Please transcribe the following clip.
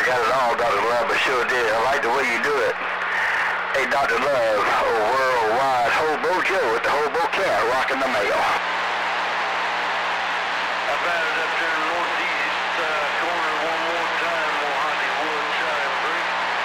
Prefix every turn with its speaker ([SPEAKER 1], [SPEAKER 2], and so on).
[SPEAKER 1] I got it all, Dr. Love, I sure did. I like the way you do it. Hey, Dr. Love, worldwide Hobo Joe at the Hobo Cat rocking the mail.
[SPEAKER 2] About